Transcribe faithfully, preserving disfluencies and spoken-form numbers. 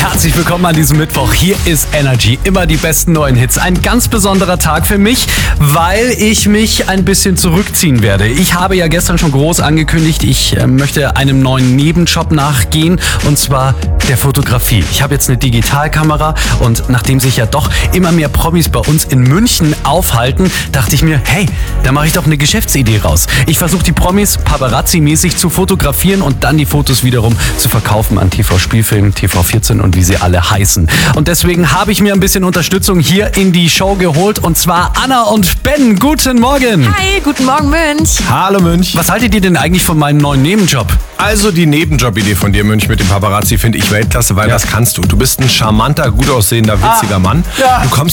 Herzlich willkommen an diesem Mittwoch. Hier ist Energy. Immer die besten neuen Hits. Ein ganz besonderer Tag für mich, weil ich mich ein bisschen zurückziehen werde. Ich habe ja gestern schon groß angekündigt, ich äh, möchte einem neuen Nebenjob nachgehen, und zwar der Fotografie. Ich habe jetzt eine Digitalkamera und nachdem sich ja doch immer mehr Promis bei uns in München aufhalten, dachte ich mir, hey, da mache ich doch eine Geschäftsidee raus. Ich versuche die Promis Paparazzi-mäßig zu fotografieren und dann die Fotos wiederum zu verkaufen an T V-Spielfilm, T V vierzehn und wie sie alle heißen. Und deswegen habe ich mir ein bisschen Unterstützung hier in die Show geholt, und zwar Anna und Ben. Guten Morgen. Hi, guten Morgen Münch. Hallo Münch. Was haltet ihr denn eigentlich von meinem neuen Nebenjob? Also die Nebenjobidee von dir, Münch, mit dem Paparazzi finde ich Weltklasse, weil Ja. das kannst du. Du bist ein charmanter, gut aussehender, witziger Ah, Mann. ja. Du kommst